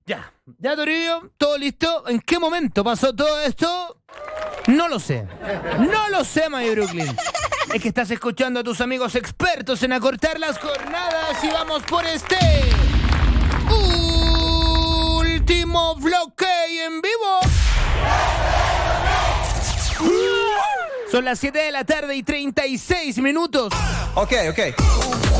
Ya Toribio, todo listo. ¿En qué momento pasó todo esto? No lo sé. No lo sé, My Brooklyn. Es que estás escuchando a tus amigos expertos en acortar las jornadas y vamos por este último bloque en vivo. Son las 7 de la tarde y 36 minutos. Ok.